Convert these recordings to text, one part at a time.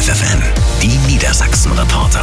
FFN, die Niedersachsen-Reporter.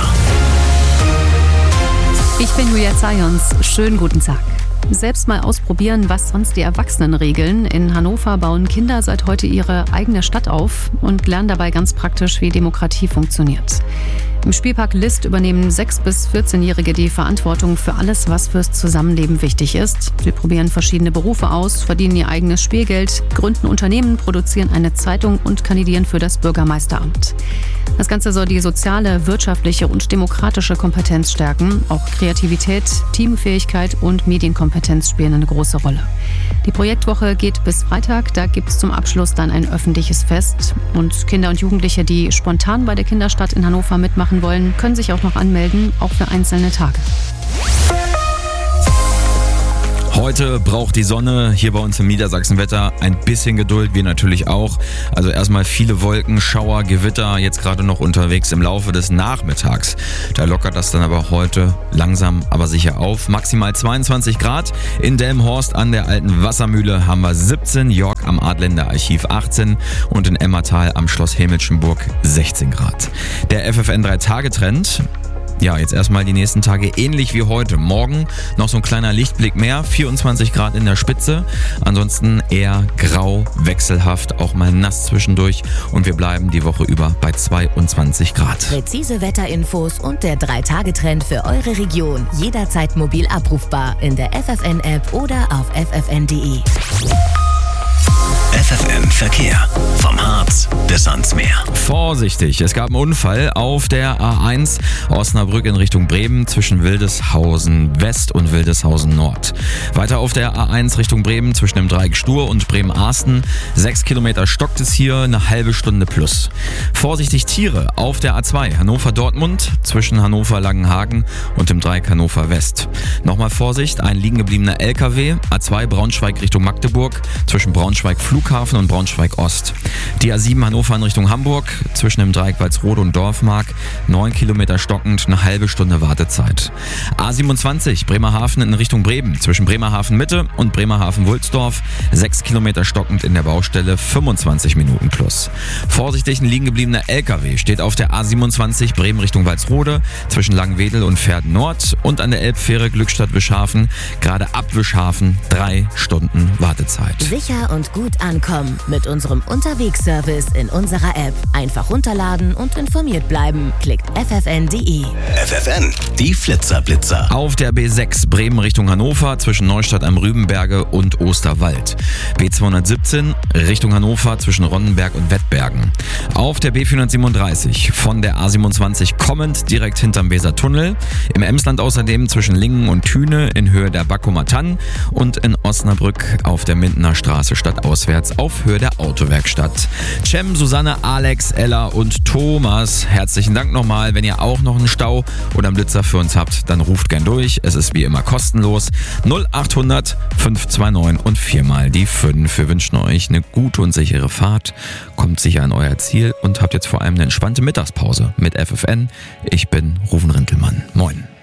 Ich bin Julia Zajons. Schönen guten Tag. Selbst mal ausprobieren, was sonst die Erwachsenen regeln. In Hannover bauen Kinder seit heute ihre eigene Stadt auf und lernen dabei ganz praktisch, wie Demokratie funktioniert. Im Spielpark List übernehmen 6- bis 14-Jährige die Verantwortung für alles, was fürs Zusammenleben wichtig ist. Sie probieren verschiedene Berufe aus, verdienen ihr eigenes Spielgeld, gründen Unternehmen, produzieren eine Zeitung und kandidieren für das Bürgermeisteramt. Das Ganze soll die soziale, wirtschaftliche und demokratische Kompetenz stärken. Auch Kreativität, Teamfähigkeit und Medienkompetenz spielen eine große Rolle. Die Projektwoche geht bis Freitag. Da gibt es zum Abschluss dann ein öffentliches Fest. Und Kinder und Jugendliche, die spontan bei der Kinderstadt in Hannover mitmachen wollen, können sich auch noch anmelden, auch für einzelne Tage. Heute braucht die Sonne hier bei uns im Niedersachsenwetter ein bisschen Geduld, wir natürlich auch. Also erstmal viele Wolken, Schauer, Gewitter, jetzt gerade noch unterwegs im Laufe des Nachmittags. Da lockert das dann aber heute langsam, aber sicher auf. Maximal 22 Grad. In Delmenhorst an der alten Wassermühle haben wir 17, York am Adländer Archiv 18 und in Emmertal am Schloss Himmelsschenburg 16 Grad. Der FFN 3-Tage-Trend. Ja, jetzt erstmal die nächsten Tage ähnlich wie heute. Morgen noch so ein kleiner Lichtblick mehr, 24 Grad in der Spitze. Ansonsten eher grau, wechselhaft, auch mal nass zwischendurch. Und wir bleiben die Woche über bei 22 Grad. Präzise Wetterinfos und der 3-Tage-Trend für eure Region. Jederzeit mobil abrufbar in der FFN-App oder auf ffn.de. FFN Verkehr. Vom Harz bis ans Meer. Vorsichtig, es gab einen Unfall auf der A1 Osnabrück in Richtung Bremen zwischen Wildeshausen West und Wildeshausen Nord. Weiter auf der A1 Richtung Bremen zwischen dem Dreieck Stur und Bremen-Arsten. 6 Kilometer stockt es hier, eine halbe Stunde plus. Vorsichtig Tiere auf der A2 Hannover-Dortmund zwischen Hannover-Langenhagen und dem Dreieck Hannover West. Nochmal Vorsicht, ein liegen gebliebener LKW. A2 Braunschweig Richtung Magdeburg zwischen Braunschweig Flughafen und Braunschweig Ost. Die A7 Hannover in Richtung Hamburg zwischen dem Dreieck Walsrode und Dorfmark. 9 Kilometer stockend, eine halbe Stunde Wartezeit. A27 Bremerhaven in Richtung Bremen zwischen Bremerhaven Mitte und Bremerhaven Wulsdorf. 6 Kilometer stockend in der Baustelle, 25 Minuten plus. Vorsichtig, ein liegen gebliebener LKW steht auf der A27 Bremen Richtung Walsrode zwischen Langenwedel und Verden Nord und an der Elbfähre Glückstadt-Wischhafen. Gerade ab Wischhafen 3 Stunden Wartezeit. Sicher und gut ankommen mit unserem Unterwegsservice in unserer App. Einfach runterladen und informiert bleiben. Klickt ffn.de. FFN, die Flitzer-Blitzer. Auf der B6 Bremen Richtung Hannover zwischen Neustadt am Rübenberge und Osterwald. B217 Richtung Hannover zwischen Ronnenberg und Wettbergen. Auf der B437 von der A27 kommend direkt hinterm Wesertunnel. Im Emsland außerdem zwischen Lingen und Thüne in Höhe der Backumer Tann und in Osnabrück auf der Mindener Straße stadtauswärts auf Höhe der Autowerkstatt. Cem, Susanne, Alex, Ella und Thomas, herzlichen Dank nochmal. Wenn ihr auch noch einen Stau oder einen Blitzer für uns habt, dann ruft gern durch. Es ist wie immer kostenlos. 0800 529 und 4 mal die 5. Wir wünschen euch eine gute und sichere Fahrt. Kommt sicher an euer Ziel und habt jetzt vor allem eine entspannte Mittagspause mit FFN. Ich bin Ruven Rintelmann. Moin.